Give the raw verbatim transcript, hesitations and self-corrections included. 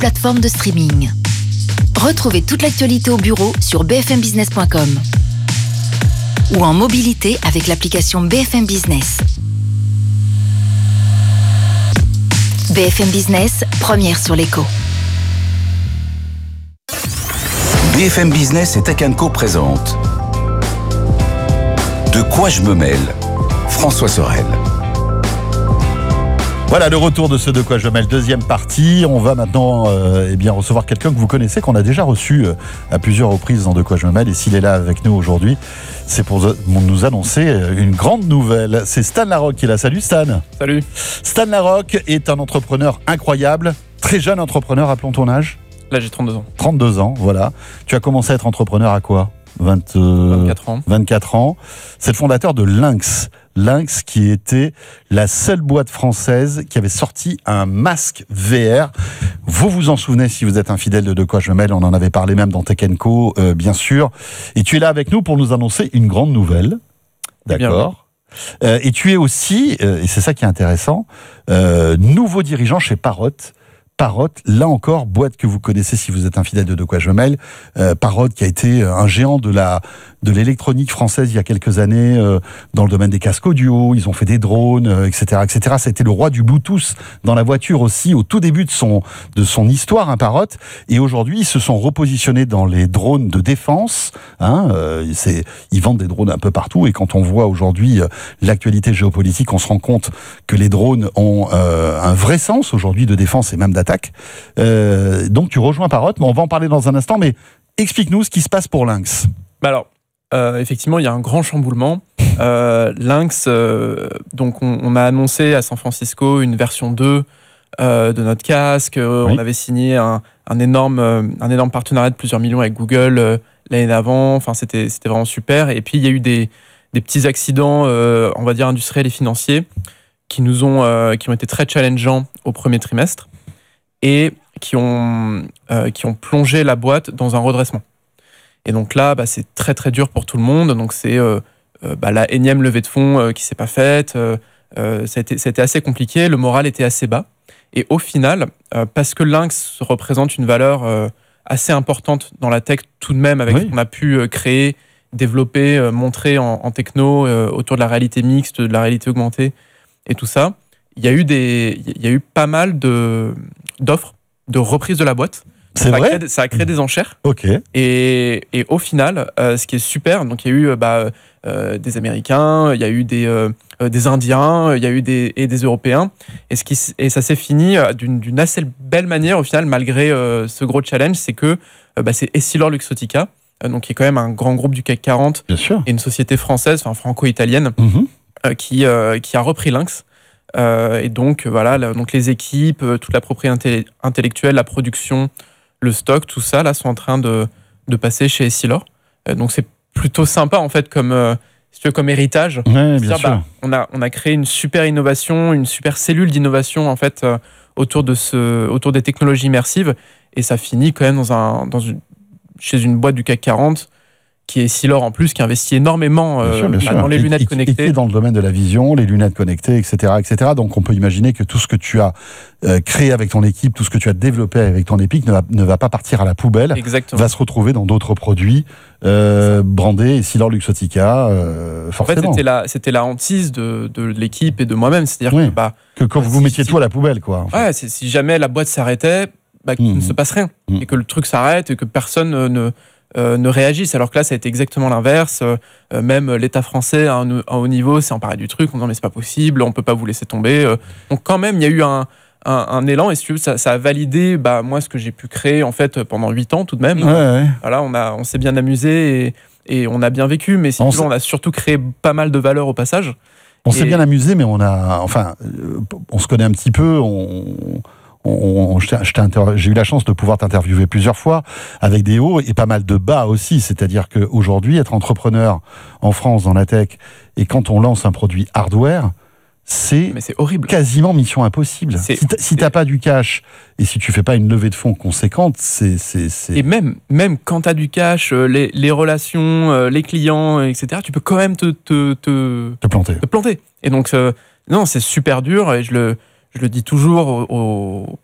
plateforme de streaming. Retrouvez toute l'actualité au bureau sur b f m business point com ou en mobilité avec l'application B F M Business. B F M Business, première sur l'écho. B F M Business et Tech and Co présente De quoi je me mêle, François Sorel. Voilà le retour de ce De quoi je me mêle, deuxième partie. On va maintenant euh, eh bien, recevoir quelqu'un que vous connaissez, qu'on a déjà reçu euh, à plusieurs reprises dans De quoi je me mêle. Et s'il est là avec nous aujourd'hui, c'est pour nous annoncer une grande nouvelle. C'est Stan Larocque qui est là. Salut Stan. Salut. Stan Larocque est un entrepreneur incroyable, très jeune entrepreneur, appelons ton âge. Là j'ai trente-deux ans. trente-deux ans, voilà. Tu as commencé à être entrepreneur à quoi ? vingt, euh, vingt-quatre ans. vingt-quatre ans. C'est le fondateur de Lynx. Lynx qui était la seule boîte française qui avait sorti un masque V R. Vous vous en souvenez si vous êtes un fidèle de De quoi je me mêle, on en avait parlé même dans Tech and Co, euh, bien sûr. Et tu es là avec nous pour nous annoncer une grande nouvelle. D'accord. Euh, et tu es aussi, euh, et c'est ça qui est intéressant, euh, nouveau dirigeant chez Parrot. Parrot, là encore, boîte que vous connaissez si vous êtes un fidèle de De quoi je me mêle. Euh, Parrot qui a été un géant de la de l'électronique française il y a quelques années euh, dans le domaine des casques audio. Ils ont fait des drones, euh, et cetera, et cetera. C'était le roi du Bluetooth dans la voiture aussi au tout début de son de son histoire, hein, Parrot. Et aujourd'hui, ils se sont repositionnés dans les drones de défense. Hein, euh, c'est ils vendent des drones un peu partout. Et quand on voit aujourd'hui euh, l'actualité géopolitique, on se rend compte que les drones ont euh, un vrai sens aujourd'hui de défense et même d'attaque. Euh, donc tu rejoins Parrot, mais on va en parler dans un instant. Mais explique-nous ce qui se passe pour Lynx. Bah alors, euh, effectivement, il y a un grand chamboulement. Euh, Lynx, euh, donc on, on a annoncé à San Francisco une version deux euh, de notre casque. Euh, oui. On avait signé un, un, énorme, euh, un énorme partenariat de plusieurs millions avec Google euh, l'année d'avant. Enfin, c'était, c'était vraiment super. Et puis, il y a eu des, des petits accidents, euh, on va dire, industriels et financiers qui, nous ont, euh, qui ont été très challengeants au premier trimestre et qui ont, euh, qui ont plongé la boîte dans un redressement. Et donc là, bah, c'est très très dur pour tout le monde. Donc c'est euh, euh, bah, la énième levée de fonds euh, qui s'est pas faite. Euh, euh, ça a été, ça a été assez compliqué. Le moral était assez bas. Et au final, euh, parce que Lynx représente une valeur euh, assez importante dans la tech tout de même, avec oui. ce qu'on a pu euh, créer, développer, euh, montrer en, en techno euh, autour de la réalité mixte, de la réalité augmentée et tout ça, il y a eu des, il y a eu pas mal de d'offres de reprise de la boîte. C'est ça, vrai a créé, ça a créé des enchères. Ok. Et, et au final, euh, ce qui est super, donc il y a eu bah, euh, des Américains, il y a eu des, euh, des Indiens, il y a eu des, et des Européens. Et, ce qui, et ça s'est fini d'une, d'une assez belle manière au final, malgré euh, ce gros challenge, c'est que euh, bah, c'est EssilorLuxottica, euh, donc qui est quand même un grand groupe du C A C quarante, bien sûr, et une société française, enfin franco-italienne, mm-hmm. euh, qui, euh, qui a repris Lynx. Euh, et donc voilà, là, donc les équipes, toute la propriété intellectuelle, la production, le stock, tout ça là sont en train de, de passer chez Essilor. Euh, donc c'est plutôt sympa en fait comme euh, si tu veux, comme héritage. Ouais, bien sûr. Bah, on a on a créé une super innovation, une super cellule d'innovation en fait euh, autour de ce autour des technologies immersives et ça finit quand même dans un dans une chez une boîte du C A C quarante. Qui est Essilor en plus, qui investit énormément euh, bien sûr, bien dans sûr. les lunettes et, connectées. Et dans le domaine de la vision, les lunettes connectées, et cetera, et cetera. Donc on peut imaginer que tout ce que tu as euh, créé avec ton équipe, tout ce que tu as développé avec ton équipe ne va, ne va pas partir à la poubelle. Exactement. Va se retrouver dans d'autres produits euh, brandés EssilorLuxottica, euh, forcément. En fait, c'était la, c'était la hantise de, de l'équipe et de moi-même. C'est-à-dire oui. que, bah, que quand bah, vous si, mettiez si, tout à la poubelle, quoi. En fait. Ouais, c'est, si jamais la boîte s'arrêtait, bah, qu'il mmh. ne se passe rien. Mmh. Et que le truc s'arrête et que personne ne... Euh, ne réagissent, alors que là ça a été exactement l'inverse. Euh, même l'État français à un, à un haut niveau s'est emparé du truc, on dit non mais c'est pas possible, on peut pas vous laisser tomber. Euh, donc quand même il y a eu un, un, un élan et si tu veux, ça, ça a validé bah, moi ce que j'ai pu créer en fait pendant huit ans tout de même. Ouais, ouais. Voilà, on, a, on s'est bien amusé et, et on a bien vécu, mais si on, tu veux, on a surtout créé pas mal de valeur au passage. On et... s'est bien amusé, mais on a, enfin, on se connaît un petit peu, on... On, on, je j'ai eu la chance de pouvoir t'interviewer plusieurs fois avec des hauts et pas mal de bas aussi. C'est-à-dire qu'aujourd'hui, être entrepreneur en France dans la tech et quand on lance un produit hardware, c'est, mais c'est horrible. Quasiment mission impossible. C'est, si, t'as, si t'as pas du cash et si tu fais pas une levée de fonds conséquente, c'est... c'est, c'est... Et même, même quand t'as du cash, les, les relations, les clients, et cetera, tu peux quand même te... Te, te, te planter. Te planter. Et donc, euh, non, c'est super dur et je le... Je le dis toujours aux, aux